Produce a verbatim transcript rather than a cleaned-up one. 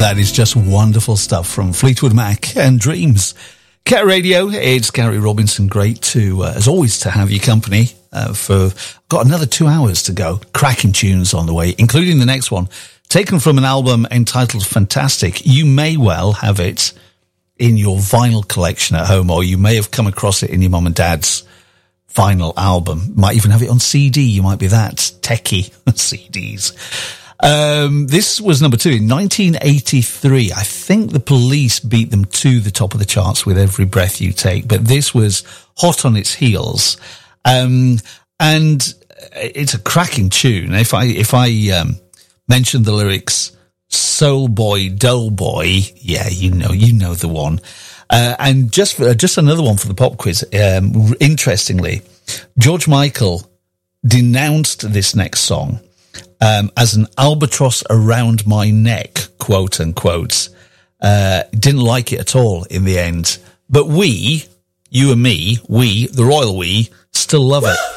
That is just wonderful stuff from Fleetwood Mac and Dreams. Cat Radio, it's Gary Robinson. Great to, uh, as always, to have your company uh, for, got another two hours to go. Cracking tunes on the way, including the next one, taken from an album entitled Fantastic. You may well have it in your vinyl collection at home, or you may have come across it in your mum and dad's vinyl album. Might even have it on C D. You might be that techie. C Ds. Um, this was number two in nineteen eighty-three. I think the Police beat them to the top of the charts with Every Breath You Take, but this was hot on its heels. Um, and it's a cracking tune. If I, if I, um, mention the lyrics, Soul Boy, Dole Boy, yeah, you know, you know the one. Uh, and just for, just another one for the pop quiz. Um, interestingly, George Michael denounced this next song Um, as an albatross around my neck, quote unquote. Uh, didn't like it at all in the end. But we, you and me, we, the royal we, still love it.